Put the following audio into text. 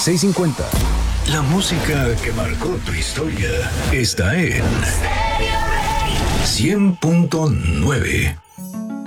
650. La música que marcó tu historia está en 100.9.